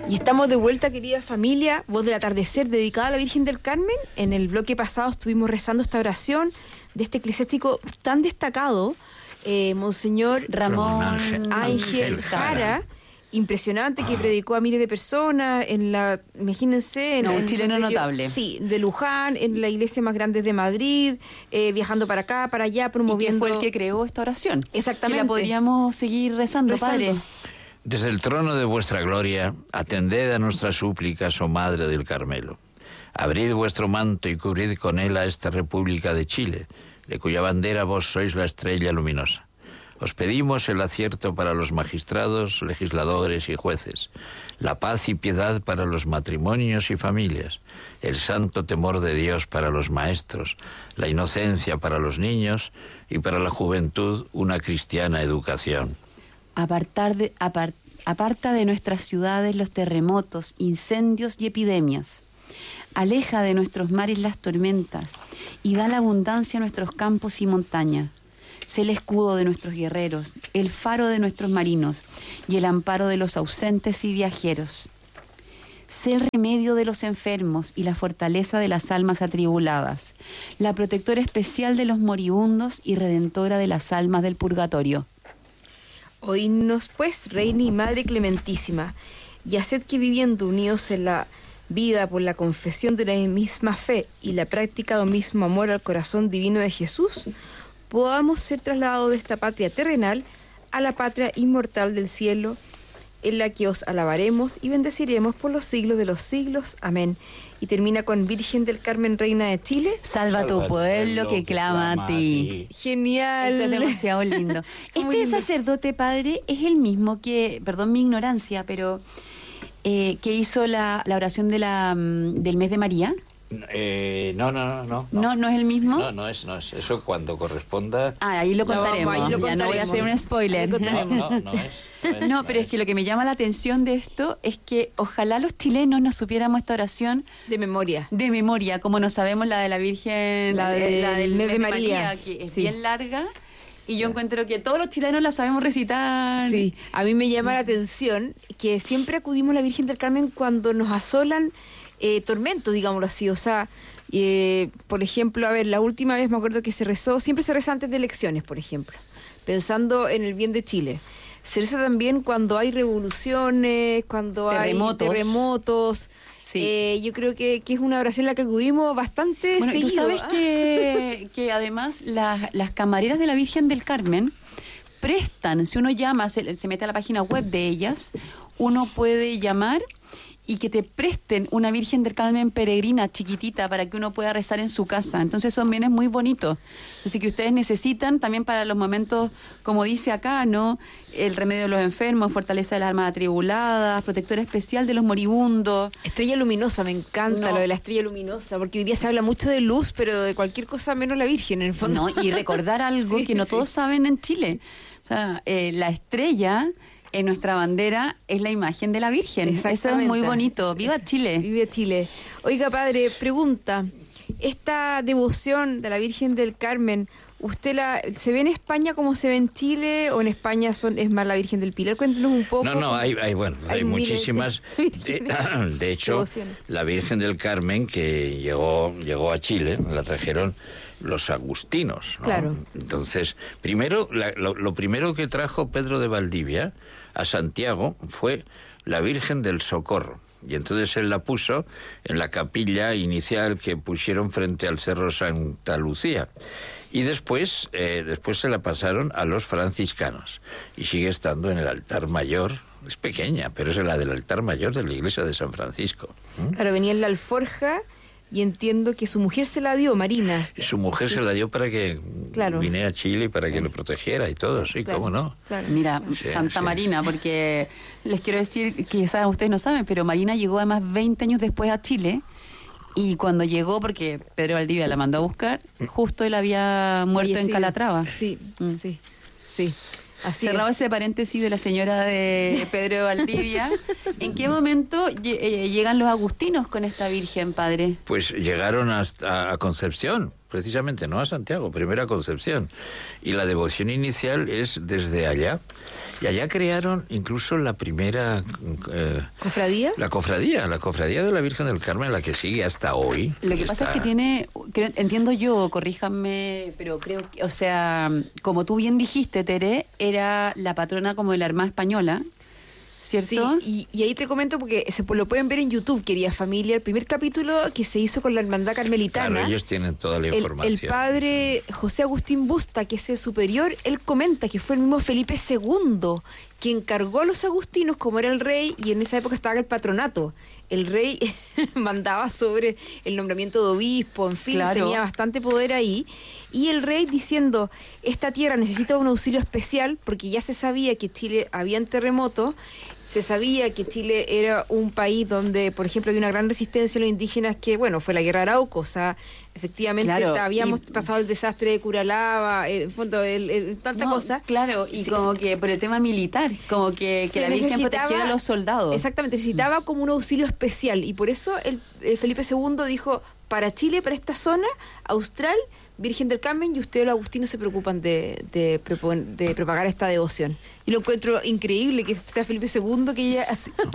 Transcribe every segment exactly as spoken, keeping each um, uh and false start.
Y estamos de vuelta, querida familia, Voz del Atardecer, dedicada a la Virgen del Carmen. En el bloque pasado estuvimos rezando esta oración de este eclesiástico tan destacado, eh, Monseñor Ramón Ángel, Ángel Jara, Jara. impresionante, que predicó a miles de personas en la, imagínense... En, no, un en chileno Santiago, notable. Sí, de Luján, en la iglesia más grande de Madrid, eh, viajando para acá, para allá, promoviendo... Y que fue el que creó esta oración. Exactamente. Que la podríamos seguir rezando, Rezando. Padre. Desde el trono de vuestra gloria, atended a nuestras súplicas, oh Madre del Carmelo. Abrid vuestro manto y cubrid con él a esta República de Chile, de cuya bandera vos sois la estrella luminosa. Os pedimos el acierto para los magistrados, legisladores y jueces, la paz y piedad para los matrimonios y familias, el santo temor de Dios para los maestros, la inocencia para los niños y para la juventud una cristiana educación. Apartar de, apart, aparta de nuestras ciudades los terremotos, incendios y epidemias. Aleja de nuestros mares las tormentas y da la abundancia a nuestros campos y montañas. Sé el escudo de nuestros guerreros, el faro de nuestros marinos y el amparo de los ausentes y viajeros. Sé el remedio de los enfermos y la fortaleza de las almas atribuladas, la protectora especial de los moribundos y redentora de las almas del purgatorio. Oídnos pues, Reina y Madre Clementísima, y haced que viviendo unidos en la vida por la confesión de la misma fe y la práctica del mismo amor al corazón divino de Jesús, podamos ser trasladados de esta patria terrenal a la patria inmortal del cielo, en la que os alabaremos y bendeciremos por los siglos de los siglos. Amén. Y termina con Virgen del Carmen, Reina de Chile. Salva, Salva tu pueblo que clama a ti. Genial. Eso es demasiado lindo. Este lindo. Sacerdote, Padre, es el mismo que, perdón mi ignorancia, pero eh, que hizo la, la oración de la, del mes de María. Eh, no, no, no, no. ¿No, no es el mismo? No, no es, no es. Eso cuando corresponda... Ah, ahí lo contaremos. No, ahí lo ya contaremos. No voy a hacer un spoiler. No, no, no es. No, es, no, no pero es. es que lo que me llama la atención de esto es que ojalá los chilenos nos supiéramos esta oración de memoria. De memoria, como no sabemos la de la Virgen, la, de, la del mes de, de María, María, que es sí. bien larga. Y yo encuentro que todos los chilenos la sabemos recitar. Sí, a mí me llama la atención que siempre acudimos a la Virgen del Carmen cuando nos asolan eh, tormentos, digámoslo así. O sea, eh, por ejemplo, a ver, la última vez me acuerdo que se rezó, siempre se reza antes de elecciones, por ejemplo, pensando en el bien de Chile. Se reza también cuando hay revoluciones, cuando terremotos. hay terremotos. Sí. Eh, yo creo que, que es una oración a la que acudimos bastante bueno, seguido. Tú sabes que, que además las, las camareras de la Virgen del Carmen prestan, si uno llama, se, se mete a la página web de ellas, uno puede llamar y que te presten una Virgen del Carmen peregrina chiquitita para que uno pueda rezar en su casa. Entonces eso también es muy bonito. Así que ustedes necesitan también para los momentos, como dice acá, ¿no? El remedio de los enfermos, fortaleza de las almas atribuladas, protectora especial de los moribundos. Estrella luminosa, me encanta no. lo de la estrella luminosa, porque hoy día se habla mucho de luz, pero de cualquier cosa menos la Virgen, en el fondo. No, y recordar algo sí, que no sí. todos saben en Chile. O sea, eh, la estrella... en nuestra bandera es la imagen de la Virgen. Eso es muy bonito. ¡Viva Chile! ¡Viva Chile! Oiga, padre, pregunta. Esta devoción de la Virgen del Carmen, ¿usted la se ve en España como se ve en Chile o en España son es más la Virgen del Pilar? Cuéntenos un poco. No, no, hay, hay bueno, hay, hay muchísimas. De, de hecho, devociones. La Virgen del Carmen que llegó, llegó a Chile, la trajeron los agustinos, ¿no? Claro. Entonces, primero, la, lo, lo primero que trajo Pedro de Valdivia a Santiago fue la Virgen del Socorro. Y entonces él la puso en la capilla inicial que pusieron frente al Cerro Santa Lucía. Y después, eh, después se la pasaron a los franciscanos. Y sigue estando en el altar mayor. Es pequeña, pero es la del altar mayor de la iglesia de San Francisco. ¿Mm? Claro, venía en la alforja. Y entiendo que su mujer se la dio, Marina. Su mujer sí. se la dio para que claro. viniera a Chile y para que lo protegiera y todo, sí, claro. cómo no. Claro. Mira, sí, Santa sí. Marina, porque les quiero decir que quizás ustedes no saben, pero Marina llegó además veinte años después a Chile y cuando llegó, porque Pedro Valdivia la mandó a buscar, justo él había muerto Oye, en sí. Calatrava. Sí, mm. sí, sí. Así Cerrado es. ese paréntesis de la señora de Pedro de Valdivia. ¿En qué momento llegan los agustinos con esta Virgen, padre? Pues llegaron hasta a Concepción, precisamente, no a Santiago, primero a Concepción. Y la devoción inicial es desde allá. Y allá crearon incluso la primera... Eh, ¿Cofradía? La cofradía, la cofradía de la Virgen del Carmen, la que sigue hasta hoy. Lo que pasa está... es que tiene, creo, entiendo yo, corríjanme, pero creo que, o sea, como tú bien dijiste, Tere, era la patrona como de la Armada Española, ¿cierto? Sí, y, y ahí te comento porque se lo pueden ver en YouTube, querida familia, el primer capítulo que se hizo con la Hermandad Carmelitana. Claro, ellos tienen toda la el, información. el padre José Agustín Busta, que es el superior, él comenta que fue el mismo Felipe segundo quien encargó a los agustinos, como era el rey, y en esa época estaba el patronato. El rey mandaba sobre el nombramiento de obispo, en fin, claro. tenía bastante poder ahí. Y el rey diciendo, esta tierra necesita un auxilio especial, porque ya se sabía que Chile había terremotos, se sabía que Chile era un país donde, por ejemplo, había una gran resistencia a los indígenas, que, bueno, fue la guerra de Arauco, o sea, efectivamente claro, habíamos y, pasado el desastre de Curalaba, eh, en fondo, el, el, tanta no, cosa. Claro, y sí. como que por el tema militar, como que, que la Virgen protegiera a los soldados. Exactamente, necesitaba como un auxilio especial, y por eso el, el Felipe segundo dijo, para Chile, para esta zona austral, Virgen del Carmen, y ustedes los agustinos se preocupan de, de, de propagar esta devoción. Y lo encuentro increíble que sea Felipe segundo que ella...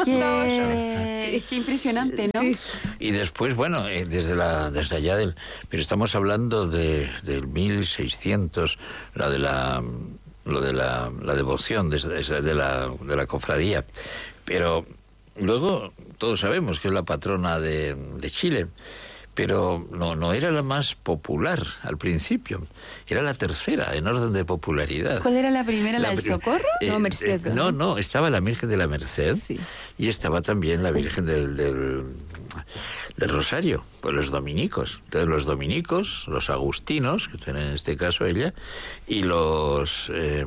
Qué, sí. Qué impresionante, ¿no? Sí. Y después, bueno, eh, desde la desde allá del... Pero estamos hablando de del mil seiscientos, la de la... lo de la, la devoción de, de, la, de la cofradía. Pero luego todos sabemos que es la patrona de, de Chile. Pero no, no era la más popular al principio, era la tercera en orden de popularidad. ¿Cuál era la primera, la, la del Socorro? Eh, no, Merced. Eh, no, no, estaba la Virgen de la Merced, sí. Y estaba también la Virgen del, del, del Rosario, pues los dominicos. Entonces los dominicos, los agustinos, que tienen en este caso ella, y los... Eh,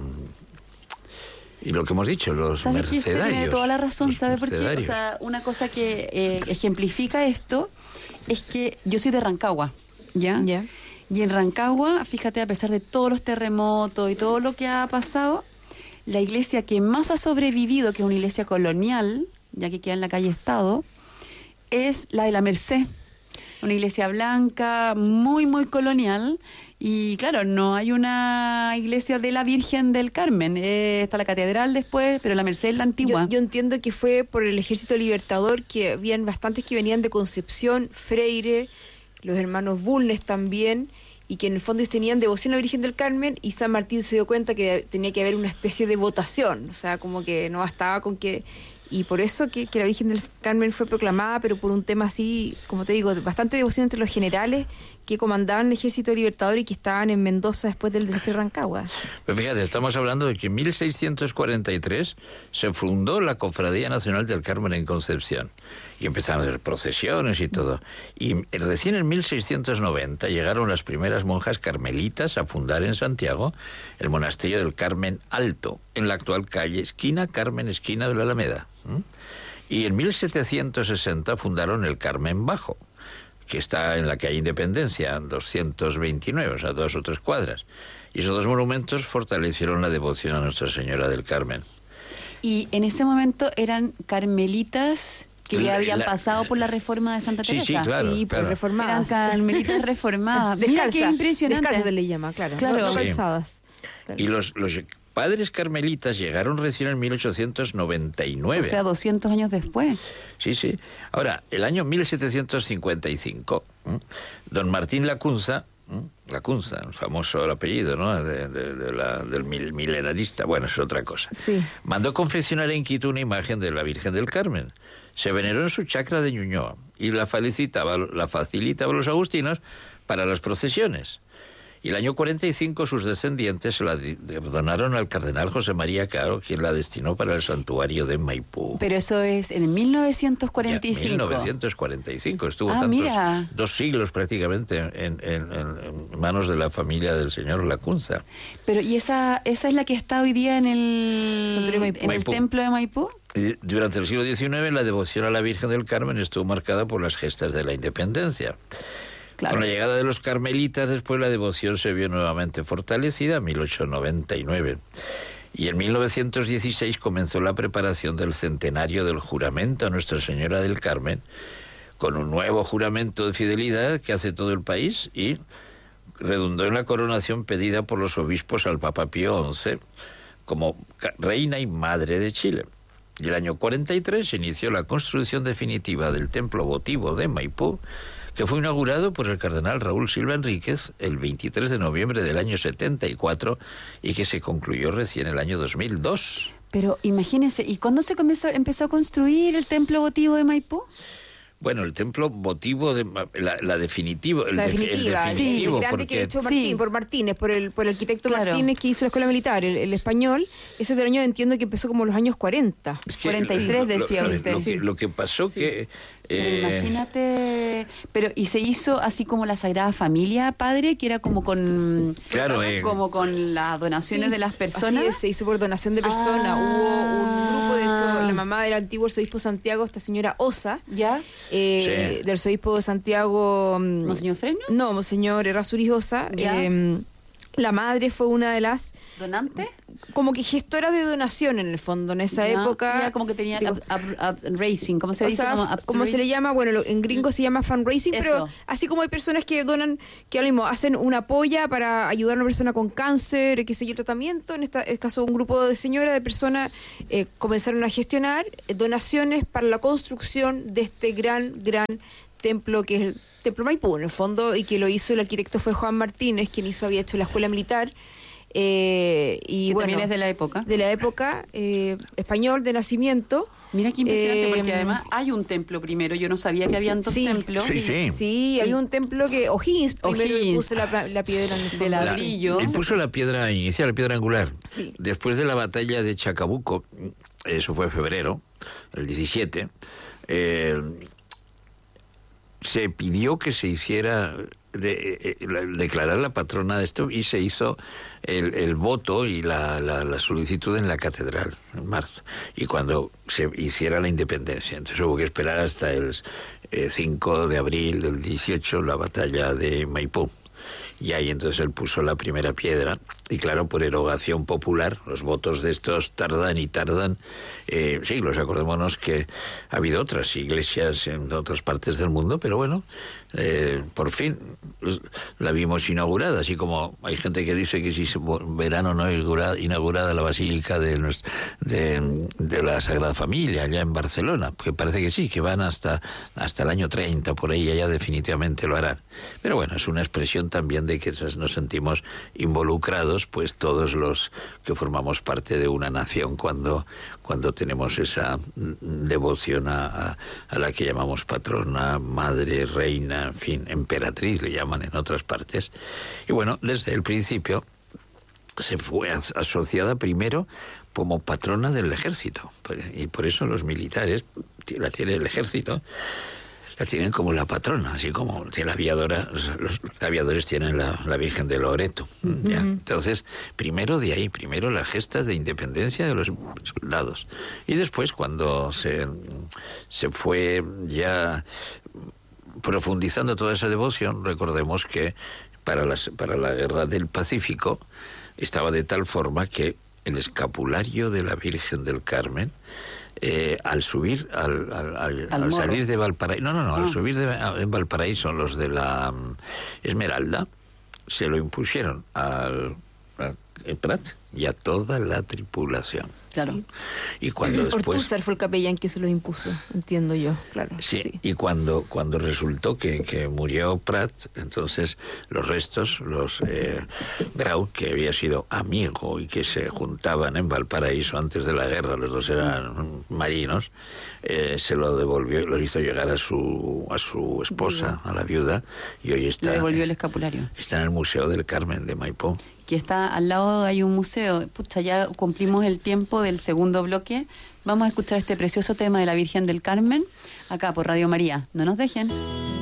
y lo que hemos dicho, los ¿Sabe mercedarios. Que usted tiene toda la razón, ¿sabe por qué? O mercedarios. sea, una cosa que eh, ejemplifica esto es que yo soy de Rancagua, ¿ya? Yeah. Y en Rancagua, fíjate, a pesar de todos los terremotos y todo lo que ha pasado, la iglesia que más ha sobrevivido, que es una iglesia colonial, ya que queda en la calle Estado, es la de la Merced. Una iglesia blanca, muy, muy colonial. Y claro, no hay una iglesia de la Virgen del Carmen. Eh, está la catedral después, pero la Merced es la antigua. Yo, yo entiendo que fue por el Ejército Libertador, que habían bastantes que venían de Concepción, Freire, los hermanos Bulnes también, y que en el fondo ellos tenían devoción a la Virgen del Carmen, y San Martín se dio cuenta que tenía que haber una especie de votación, o sea, como que no bastaba con que... Y por eso que, que la Virgen del Carmen fue proclamada, pero por un tema así, como te digo, bastante devoción entre los generales que comandaban el Ejército Libertador y que estaban en Mendoza después del desastre de Rancagua. Pues fíjate, estamos hablando de que en mil seiscientos cuarenta y tres se fundó la Cofradía Nacional del Carmen en Concepción. Y empezaron a hacer procesiones y todo. Y recién en mil seiscientos noventa llegaron las primeras monjas carmelitas a fundar en Santiago el monasterio del Carmen Alto, en la actual calle esquina Carmen, esquina de la Alameda. Y en mil setecientos sesenta fundaron el Carmen Bajo, que está en la calle Independencia, doscientos veintinueve, o sea, dos o tres cuadras. Y esos dos monumentos fortalecieron la devoción a Nuestra Señora del Carmen. Y en ese momento eran carmelitas que ya habían la, pasado por la reforma de Santa Teresa. Sí, sí, claro. Sí, claro. Por reformadas. Eran carmelitas reformadas. Descalza, Mira qué impresionante. Descalzas se le llama, claro. Claro. No, no Sí. calzadas. Claro. Y los, los padres carmelitas llegaron recién en mil ochocientos noventa y nueve. O sea, doscientos años después. Sí, sí. Ahora, el año mil setecientos cincuenta y cinco, ¿eh? Don Martín Lacunza, ¿eh? Lacunza, el famoso el apellido, ¿no? De, de, de la, del mil, milenarista, bueno, es otra cosa. Sí. Mandó confeccionar en Quito una imagen de la Virgen del Carmen. Se veneró en su chacra de Ñuñoa y la facilitaba, la facilitaba a los agustinos para las procesiones. Y el año cuarenta y cinco sus descendientes se la donaron al cardenal José María Caro, quien la destinó para el santuario de Maipú. Pero eso es en mil novecientos cuarenta y cinco. Ya, mil novecientos cuarenta y cinco. Estuvo ah, tantos, mira. dos siglos prácticamente en, en, en manos de la familia del señor Lacunza. Pero ¿y esa esa es la que está hoy día en el, Santuario Maipú. en el Maipú. templo de Maipú? Y durante el siglo diecinueve la devoción a la Virgen del Carmen estuvo marcada por las gestas de la independencia. Claro. Con la llegada de los carmelitas, después la devoción se vio nuevamente fortalecida en mil ochocientos noventa y nueve. Y en mil novecientos dieciséis comenzó la preparación del centenario del juramento a Nuestra Señora del Carmen, con un nuevo juramento de fidelidad que hace todo el país y redundó en la coronación pedida por los obispos al Papa Pío once como reina y madre de Chile. Y el año cuarenta y tres se inició la construcción definitiva del templo votivo de Maipú, que fue inaugurado por el cardenal Raúl Silva Enríquez el veintitrés de noviembre del año setenta y cuatro y que se concluyó recién el año dos mil dos. Pero imagínense, ¿y cuándo se comenzó, empezó a construir el templo votivo de Maipú? Bueno, el templo votivo, de, la, la definitivo, el, la defi- definitiva, el sí, definitivo, el grande porque que hecho Martín, Sí. por Martínez, por el, por el arquitecto Claro. Martínez que hizo la escuela militar, el, el español, ese del año entiendo que empezó como en los años cuarenta. es que cuarenta y tres lo- decía lo, usted. Lo, que, Sí. lo que pasó Sí. que... Pero eh, imagínate, pero y se hizo así como la Sagrada Familia, padre, que era como con Claro, eh. como con las donaciones Sí, de las personas. Así es, se hizo por donación de personas. Ah. Hubo un grupo, de hecho, la mamá del antiguo arzobispo de Santiago, esta señora Osa, ¿Ya? eh, Sí. del arzobispo de Santiago. mm, ¿Monseñor Fresno? No, Monseñor Errázuriz Osa. ¿Ya? eh, la madre fue una de las, ¿Donante? como que gestora de donación en el fondo, en esa Ya, época. era como que tenía digo, up- up- up- racing, ¿cómo se o dice? sea, Como f- up- como se le llama, bueno, lo- en gringo se llama fundraising, Eso. pero así como hay personas que donan, que ahora mismo hacen una polla para ayudar a una persona con cáncer, qué sé yo, tratamiento, en esta- este caso un grupo de señoras, de personas, eh, comenzaron a gestionar eh, donaciones para la construcción de este gran, gran templo que es el Templo Maipú, en el fondo, y que lo hizo el arquitecto fue Juan Martínez, quien hizo, había hecho la escuela militar. Eh, y Que bueno, también es de la época. de la época, eh, español de nacimiento. Mira qué impresionante, Eh, porque además hay un templo primero. Yo no sabía que habían dos Sí, templos. Sí, sí. Sí, había un templo que O'Higgins primero O'Higgins. puso la, la piedra en el fondo. De la- ladrillo. y puso la piedra inicial, la piedra angular. Sí. Después de la batalla de Chacabuco, eso fue en febrero, el diecisiete, eh, se pidió que se hiciera de, eh, la- declarar la patrona de esto y se hizo el, el voto y la, la, la solicitud en la catedral en marzo, y cuando se hiciera la independencia. Entonces hubo que esperar hasta el eh, cinco de abril del dieciocho, la batalla de Maipú. Y ahí entonces él puso la primera piedra, y claro, por erogación popular, los votos de estos tardan y tardan eh, siglos. Acordémonos que ha habido otras iglesias en otras partes del mundo, pero bueno, eh, por fin pues, la vimos inaugurada, así como hay gente que dice que si se verano no inaugurada, inaugurada la Basílica de, nuestra, de, de la Sagrada Familia, allá en Barcelona, porque parece que sí, que van hasta, hasta el año treinta, por ahí, allá definitivamente lo harán. Pero bueno, es una expresión también de que nos sentimos involucrados, pues todos los que formamos parte de una nación cuando, cuando tenemos esa devoción a, a, a la que llamamos patrona, madre, reina, en fin, emperatriz le llaman en otras partes. Y bueno, desde el principio se fue as- asociada primero como patrona del ejército, y por eso los militares, la tiene el ejército, la tienen como la patrona, así como tiene la aviadora, los aviadores tienen la, la Virgen de Loreto. ¿Ya? Entonces, primero de ahí, primero las gestas de independencia de los soldados. Y después, cuando se, se fue ya profundizando toda esa devoción, recordemos que para, las, para la Guerra del Pacífico estaba de tal forma que el escapulario de la Virgen del Carmen, Eh, al subir, al, al, al, Al al morro. salir de Valparaíso, no, no, no, Ah. al subir de, en Valparaíso los de la um, Esmeralda, se lo impusieron al, al Prat y a toda la tripulación. Claro. Sí. Y cuando después... Ortúzar fue el capellán que se los impuso, entiendo yo, claro. Sí, sí. y cuando, cuando resultó que, que murió Prat, entonces los restos, los eh, Grau, que había sido amigo y que se juntaban en Valparaíso antes de la guerra, los dos eran marinos, eh, se lo devolvió y lo hizo llegar a su, a su esposa, a la viuda, y hoy está, Le devolvió el escapulario. está en el Museo del Carmen de Maipú. Que está al lado, hay un museo. Pucha, ya cumplimos el tiempo del segundo bloque. Vamos a escuchar este precioso tema de la Virgen del Carmen, acá por Radio María. No nos dejen.